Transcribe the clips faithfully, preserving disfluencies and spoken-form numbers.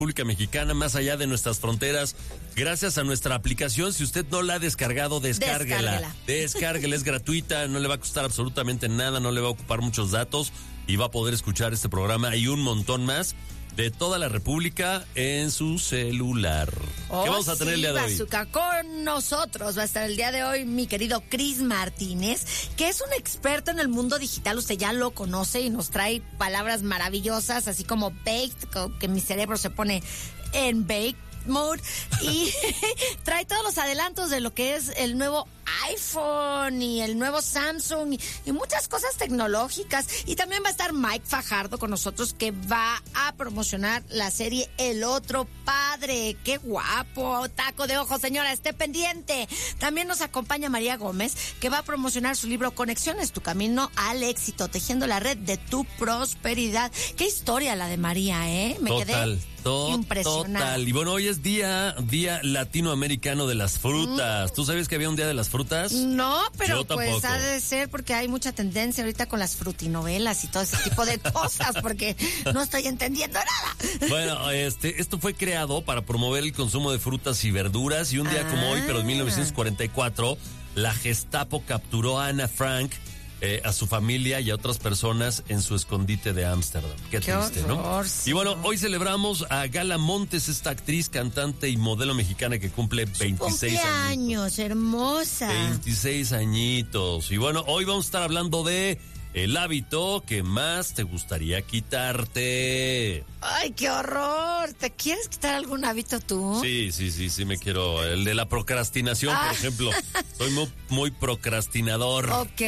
República Mexicana, más allá de nuestras fronteras, gracias a nuestra aplicación. Si usted no la ha descargado, descárguela. Descárguela. Descárguela, es gratuita, no le va a costar absolutamente nada, no le va a ocupar muchos datos y va a poder escuchar este programa y un montón más de toda la República en su celular. Oh, ¿Qué vamos a tener sí, el día de hoy? Bazooka, con nosotros va a estar el día de hoy mi querido Chris Martínez, que es un experto en el mundo digital. Usted ya lo conoce y nos trae palabras maravillosas, así como baked, que mi cerebro se pone en bake mode, y trae todos los adelantos de lo que es el nuevo iPhone y el nuevo Samsung y, y muchas cosas tecnológicas. Y también va a estar Mike Fajardo con nosotros, que va a promocionar la serie El Otro Padre. ¡Qué guapo! Taco de ojo, señora, esté pendiente. También nos acompaña María Gómez, que va a promocionar su libro Conexiones, tu camino al éxito, tejiendo la red de tu prosperidad. ¡Qué historia la de María, eh! Me Total. quedé To- impresionada. Total. Y bueno, hoy es día, día latinoamericano de las frutas. Mm. ¿Tú sabías que había un día de las frutas? No, pero Yo pues tampoco. ha de ser porque hay mucha tendencia ahorita con las frutinovelas y todo ese tipo de cosas, porque no estoy entendiendo nada. Bueno, este, esto fue creado para promover el consumo de frutas y verduras, y un día ah. como hoy, pero en mil novecientos cuarenta y cuatro, la Gestapo capturó a Ana Frank, Eh, a su familia y a otras personas en su escondite de Ámsterdam. Qué, Qué triste, horror, ¿no? Sí. Y bueno, hoy celebramos a Gala Montes, esta actriz, cantante y modelo mexicana que cumple veintiséis años. Hermosa. veintiséis añitos. Y bueno, hoy vamos a estar hablando de el hábito que más te gustaría quitarte. ¡Ay, qué horror! ¿Te quieres quitar algún hábito tú? Sí, sí, sí, sí me quiero. El de la procrastinación, ah. por ejemplo. Soy muy, muy procrastinador. Ok.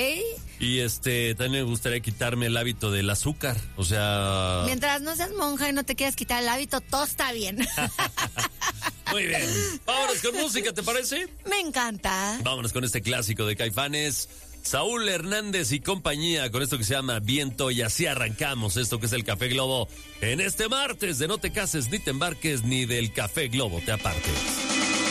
Y este, también me gustaría quitarme el hábito del azúcar, o sea... Mientras no seas monja y no te quieras quitar el hábito, todo está bien. Muy bien. Vámonos con música, ¿te parece? Me encanta. Vámonos con este clásico de Caifanes, Saúl Hernández y compañía, con esto que se llama Viento, y así arrancamos esto que es el Café Globo en este martes de No te cases ni te embarques, ni del Café Globo te apartes.